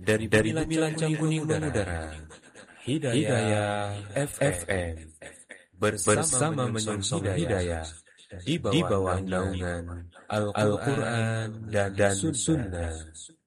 dari Bumi Lancang Kuning Mengudara, Hidayah FM bersama menyongsong hidayah di bawah naungan Al-Quran dan Sunnah.